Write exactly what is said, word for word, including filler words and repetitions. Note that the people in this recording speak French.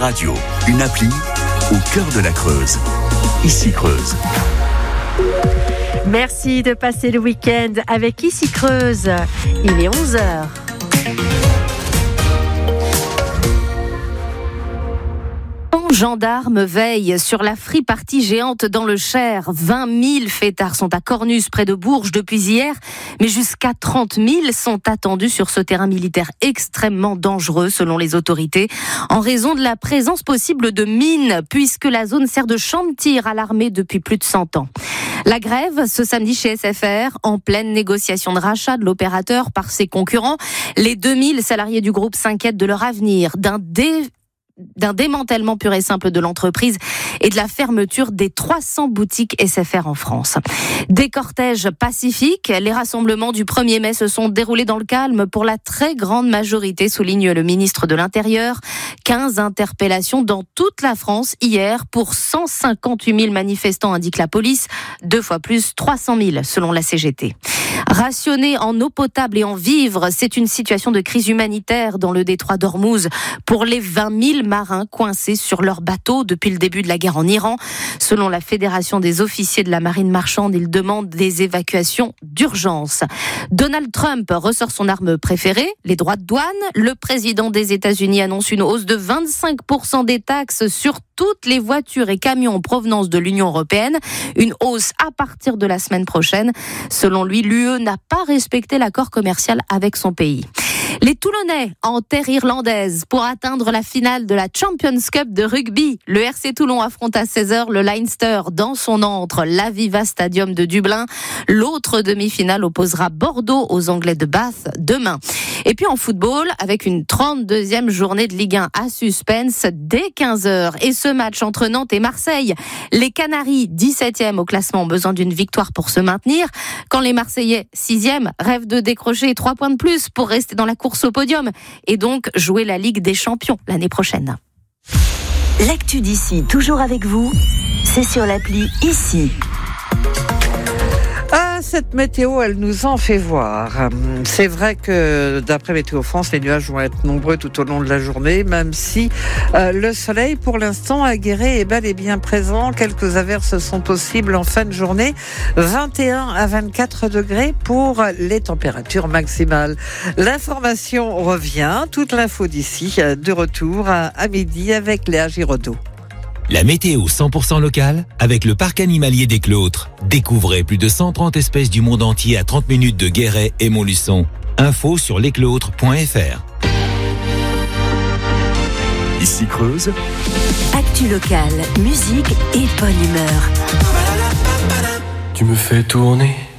radio, une appli au cœur de la Creuse. Ici Creuse. Merci de passer le week-end avec Ici Creuse. Il est onze heures. Gendarmes veillent sur la free party géante dans le Cher. vingt mille fêtards sont à Cornus, près de Bourges, depuis hier. Mais jusqu'à trente mille sont attendus sur ce terrain militaire extrêmement dangereux, selon les autorités, en raison de la présence possible de mines, puisque la zone sert de champ de tir à l'armée depuis plus de cent ans. La grève, ce samedi chez S F R, en pleine négociation de rachat de l'opérateur par ses concurrents. Les deux mille salariés du groupe s'inquiètent de leur avenir, d'un dé... d'un démantèlement pur et simple de l'entreprise et de la fermeture des trois cents boutiques S F R en France. Des cortèges pacifiques, les rassemblements du premier mai se sont déroulés dans le calme pour la très grande majorité, souligne le ministre de l'Intérieur. quinze interpellations dans toute la France hier pour cent cinquante-huit mille manifestants, indique la police, deux fois plus, trois cent mille selon la C G T. Rationner en eau potable et en vivres, c'est une situation de crise humanitaire dans le détroit d'Ormuz pour les vingt mille marins coincés sur leur bateau depuis le début de la guerre en Iran. Selon la Fédération des officiers de la marine marchande, ils demandent des évacuations d'urgence. Donald Trump ressort son arme préférée, les droits de douane. Le président des États-Unis annonce une hausse de vingt-cinq pour cent des taxes sur toutes les voitures et camions en provenance de l'Union européenne. Une hausse à partir de la semaine prochaine. Selon lui, l'U E n'a pas respecté l'accord commercial avec son pays. Les Toulonnais en terre irlandaise pour atteindre la finale de la Champions Cup de rugby. Le R C Toulon affronte à seize heures le Leinster dans son antre, l'Aviva Stadium de Dublin. L'autre demi-finale opposera Bordeaux aux Anglais de Bath demain. Et puis en football, avec une trente-deuxième journée de Ligue un à suspense dès quinze heures. Et ce match entre Nantes et Marseille. Les Canaries, dix-septième au classement, ont besoin d'une victoire pour se maintenir. Quand les Marseillais, sixième, rêvent de décrocher trois points de plus pour rester dans la course au podium et donc jouer la Ligue des Champions l'année prochaine. L'actu d'ici, toujours avec vous, c'est sur l'appli Ici. Ah, cette météo, elle nous en fait voir. C'est vrai que d'après Météo France, les nuages vont être nombreux tout au long de la journée, même si euh, le soleil, pour l'instant, aguerré est bel et bien présent. Quelques averses sont possibles en fin de journée. vingt et un à vingt-quatre degrés pour les températures maximales. L'information revient, toute l'info d'ici, de retour à, à midi avec Léa Giraudot. La météo cent pour cent locale avec le parc animalier des Clôtres. Découvrez plus de cent trente espèces du monde entier à trente minutes de Guéret et Montluçon. Info sur lesclôtres point f r. Ici Creuse. Actu locale, musique et bonne humeur. Tu me fais tourner